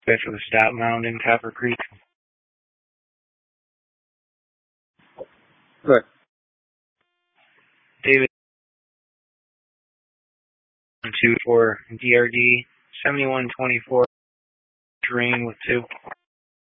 Good for the Stout Mound in Copper Creek. Good. David 2 for DRD 7124. Terrain with 2.